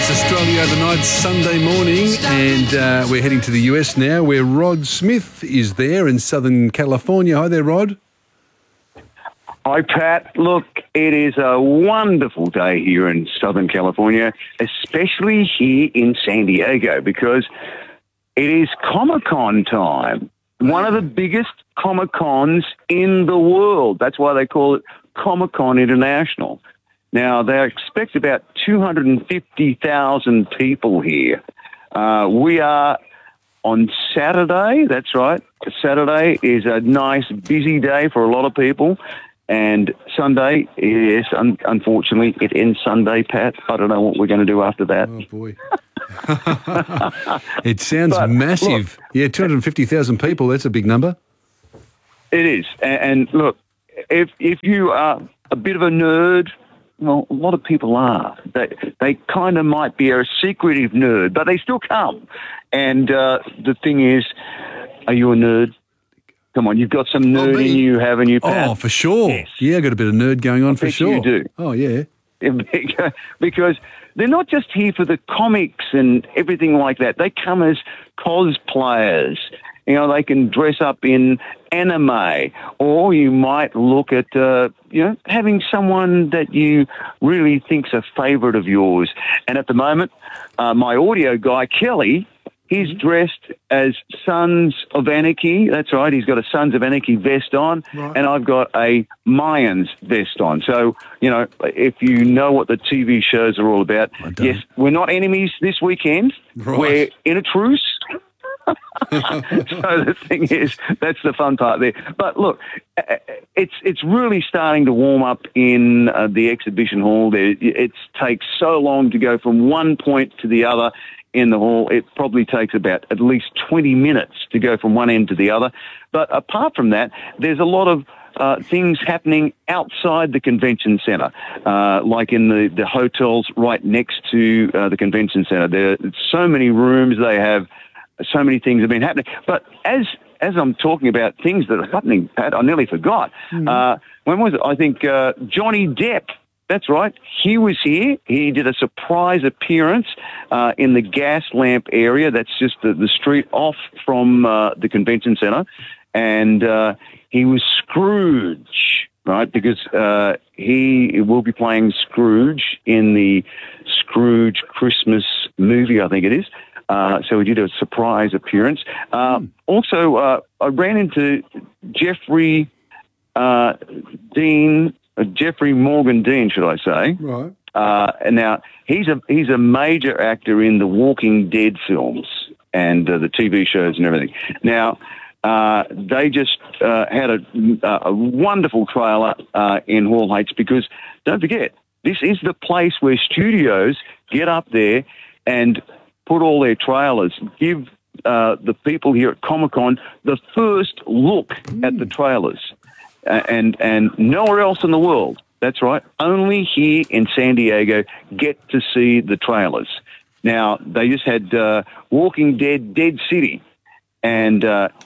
Australia overnight Sunday morning, and we're heading to the US now, where Rod Smith is there in Southern California. Hi there, Rod. Hi, Pat. Look, it is a wonderful day here in Southern California, especially here in San Diego, because it is Comic-Con time. One of the biggest Comic-Cons in the world. That's why they call it Comic-Con International. Now, they expect about 250,000 people here. We are on Saturday. That's right. Saturday is a nice, busy day for a lot of people. And Sunday, yes, unfortunately, it ends Sunday, Pat. I don't know what we're going to do after that. Oh, boy. It sounds massive. Look, 250,000 people, that's a big number. It is. And look, if you are a bit of a nerd, well, a lot of people are. They kind of might be a secretive nerd, but they still come. And the thing is, are you a nerd? Come on, you've got some nerd in you, haven't you, Pat? Oh, for sure. Yes. Yeah, I've got a bit of nerd going on for sure. You do. Oh, yeah. Because they're not just here for the comics and everything like that. They come as cosplayers. You know, they can dress up in anime, or you might look at, having someone that you really think's a favourite of yours. And at the moment, my audio guy, Kelly, he's dressed as Sons of Anarchy. That's right. He's got a Sons of Anarchy vest on, right, and I've got a Mayans vest on. So, if you know what the TV shows are all about, yes, we're not enemies this weekend. Right. We're in a truce. So the thing is, that's the fun part there. But look, it's really starting to warm up in the exhibition hall. It takes so long to go from one point to the other in the hall. It probably takes about at least 20 minutes to go from one end to the other. But apart from that, there's a lot of things happening outside the convention center, like in the hotels right next to the convention center. There are so many rooms. They have so many things have been happening. But as I'm talking about things that are happening, Pat, I nearly forgot. When was it? I think Johnny Depp. That's right. He was here. He did a surprise appearance in the gas lamp area. That's just the street off from the convention center. And he was Scrooge, right? Because he will be playing Scrooge in the Scrooge Christmas movie, I think it is. So he did a surprise appearance. Also, I ran into Jeffrey Morgan Dean, should I say? Right. And now he's a major actor in the Walking Dead films and the TV shows and everything. Now they just had a wonderful trailer in Hall H, because don't forget, this is the place where studios get up there and put all their trailers, give the people here at Comic-Con the first look at the trailers. And nowhere else in the world, that's right, only here in San Diego get to see the trailers. Now, they just had Walking Dead, Dead City, and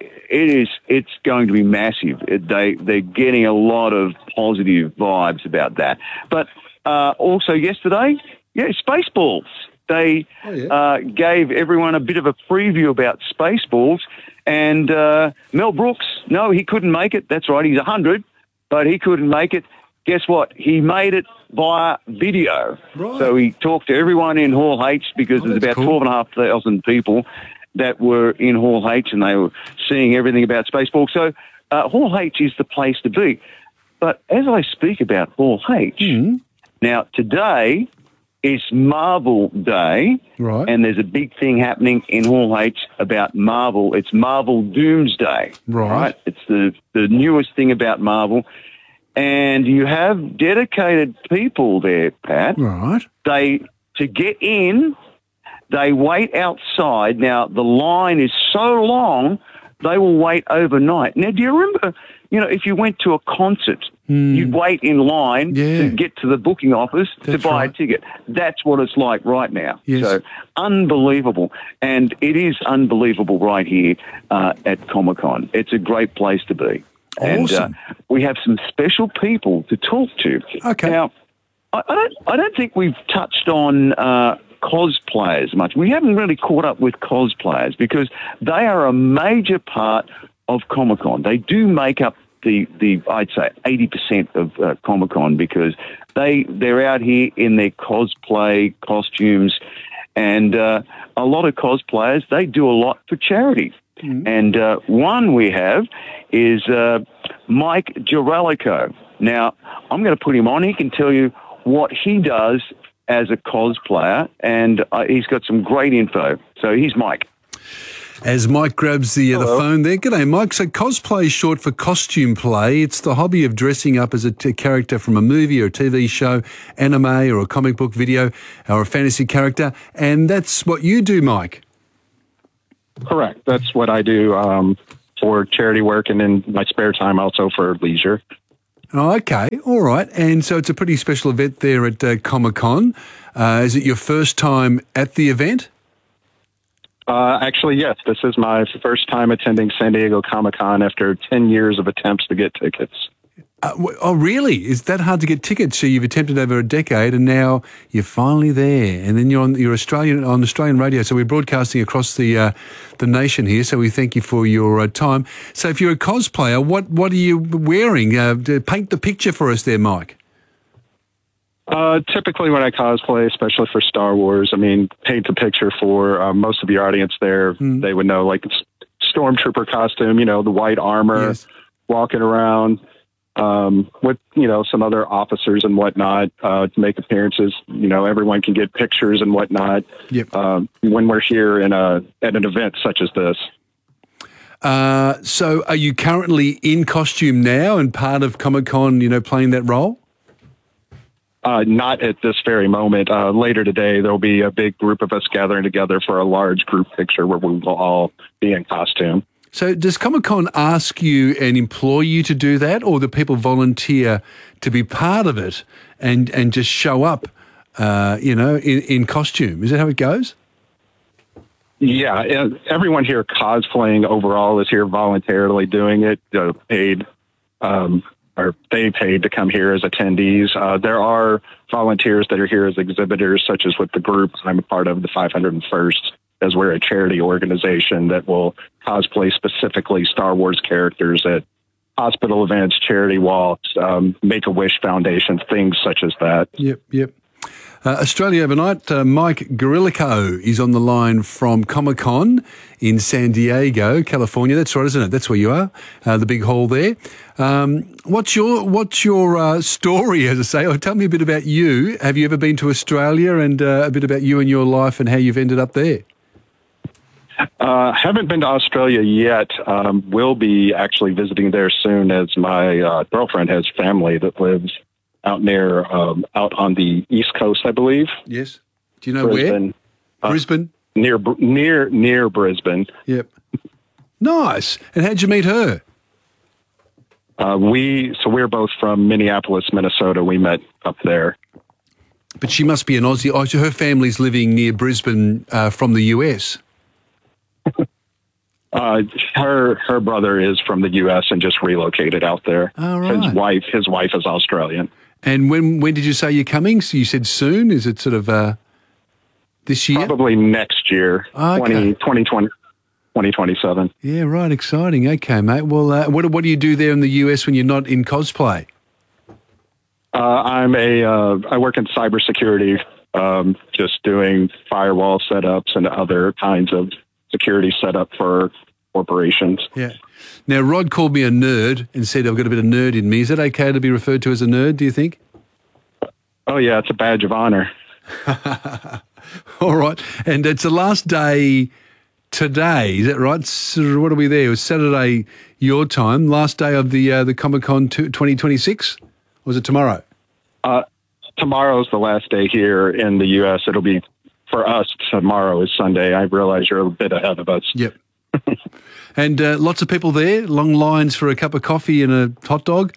it's going to be massive. They're getting a lot of positive vibes about that. But also yesterday, Spaceballs. They gave everyone a bit of a preview about Spaceballs, and Mel Brooks, no, he couldn't make it. That's right, he's 100, but he couldn't make it. Guess what? He made it via video. Right. So he talked to everyone in Hall H, because there's about 12,500 people that were in Hall H, and they were seeing everything about Spaceballs. So Hall H is the place to be. But as I speak about Hall H, now today is Marvel Day, right, and there's a big thing happening in Hall H about Marvel. It's Marvel Doomsday, right? It's the newest thing about Marvel, and you have dedicated people there, Pat. Right. To get in, they wait outside. Now the line is so long, they will wait overnight. Now, do you remember? If you went to a concert, you'd wait in line to get to the booking office to buy a ticket. That's what it's like right now. Yes. So unbelievable. And it is unbelievable right here at Comic-Con. It's a great place to be. Awesome. And we have some special people to talk to. Okay. Now, I don't think we've touched on cosplayers much. We haven't really caught up with cosplayers because they are a major part of Comic-Con. They do make up the I'd say 80% of Comic-Con because they're out here in their cosplay costumes, and a lot of cosplayers, they do a lot for charity. Mm-hmm. And one we have is Mike Girellico. Now, I'm going to put him on. He can tell you what he does as a cosplayer, and he's got some great info. So here's Mike. As Mike grabs the phone there. G'day, Mike. So cosplay is short for costume play. It's the hobby of dressing up as a character from a movie or a TV show, anime or a comic book video or a fantasy character. And that's what you do, Mike. Correct. That's what I do for charity work and in my spare time also for leisure. Oh, okay. All right. And so it's a pretty special event there at Comic-Con. Is it your first time at the event? Actually, yes. This is my first time attending San Diego Comic-Con after 10 years of attempts to get tickets. Oh, really? Is that hard to get tickets? So you've attempted over a decade and now you're finally there. And then you're on Australian radio. So we're broadcasting across the nation here. So we thank you for your time. So if you're a cosplayer, what are you wearing? Paint the picture for us there, Mike. Typically when I cosplay, especially for Star Wars, I mean, paint the picture for most of the audience there. They would know, like, stormtrooper costume, the white armor, yes, walking around with, some other officers and whatnot to make appearances. Everyone can get pictures and whatnot. Yep. When we're here at an event such as this. So are you currently in costume now and part of Comic-Con, playing that role? Not at this very moment. Later today, there'll be a big group of us gathering together for a large group picture where we will all be in costume. So does Comic-Con ask you and employ you to do that, or do people volunteer to be part of it and just show up, in costume? Is that how it goes? Yeah, everyone here cosplaying overall is here voluntarily doing it, paid. Or they paid to come here as attendees. There are volunteers that are here as exhibitors, such as with the group I'm a part of, the 501st, as we're a charity organization that will cosplay specifically Star Wars characters at hospital events, charity walks, Make-A-Wish Foundation, things such as that. Yep. Australia Overnight, Mike Girellico is on the line from Comic-Con in San Diego, California. That's right, isn't it? That's where you are, the big hall there. What's your story, as I say? Tell me a bit about you. Have you ever been to Australia, and a bit about you and your life and how you've ended up there? Haven't been to Australia yet. Will be actually visiting there soon, as my girlfriend has family that lives out on the East Coast, I believe. Yes. Do you know Brisbane. Where? Brisbane? Near Brisbane. Yep. Nice. And how'd you meet her? We're both from Minneapolis, Minnesota. We met up there. But she must be an Aussie. Oh, so her family's living near Brisbane from the US. Her brother is from the U.S. and just relocated out there. Oh, right. His wife is Australian. And when did you say you're coming? So you said soon. Is it sort of this year? Probably next year, okay. 2027. Yeah, right. Exciting. Okay, mate. Well, what do you do there in the US when you're not in cosplay? I work in cybersecurity, just doing firewall setups and other kinds of security setup for corporations. Yeah. Now, Rod called me a nerd and said I've got a bit of nerd in me. Is that okay to be referred to as a nerd, do you think? Oh, yeah, it's a badge of honor. All right. And it's the last day today, is that right? So what are we there? It was Saturday your time, last day of the Comic-Con 2026? Or was it tomorrow? Tomorrow's the last day here in the U.S. It'll be, for us, tomorrow is Sunday. I realize you're a bit ahead of us. Yep. And lots of people there, long lines for a cup of coffee and a hot dog?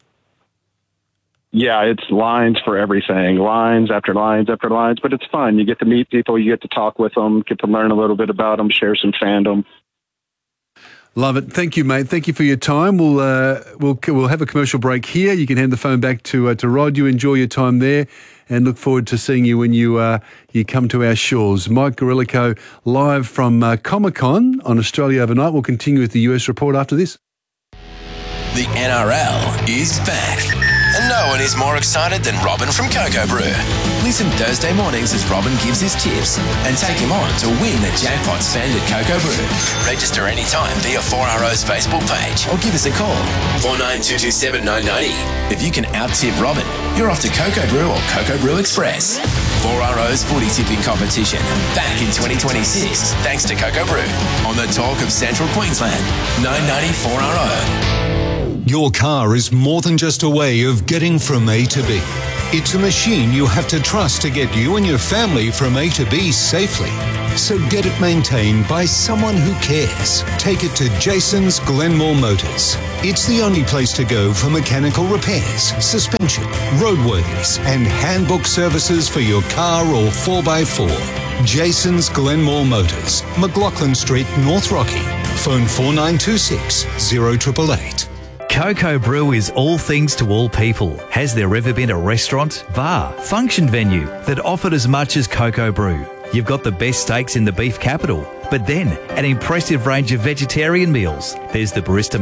Yeah, it's lines for everything, lines after lines after lines, but it's fun. You get to meet people, you get to talk with them, get to learn a little bit about them, share some fandom. Love it. Thank you, mate. Thank you for your time. We'll have a commercial break here. You can hand the phone back to Rod. You enjoy your time there, and look forward to seeing you when you come to our shores. Mike Garillico, live from Comic-Con on Australia Overnight. We'll continue with the US report after this. The NRL is back, and no one is more excited than Robin from Cocoa Brew. Listen Thursday mornings as Robin gives his tips and take him on to win the jackpot spend at Cocoa Brew. Register anytime via 4RO's Facebook page or give us a call, 49227990. If you can out-tip Robin, you're off to Cocoa Brew or Cocoa Brew Express. 4RO's footy tipping competition back in 2026 thanks to Cocoa Brew on the talk of Central Queensland, 990 4RO. Your car is more than just a way of getting from A to B. It's a machine you have to trust to get you and your family from A to B safely. So get it maintained by someone who cares. Take it to Jason's Glenmore Motors. It's the only place to go for mechanical repairs, suspension, roadworthies, and handbook services for your car or 4x4. Jason's Glenmore Motors, McLaughlin Street, North Rocky. Phone 4926 0888. Cocoa Brew is all things to all people. Has there ever been a restaurant, bar, function venue that offered as much as Cocoa Brew? You've got the best steaks in the beef capital, but then an impressive range of vegetarian meals. There's the barista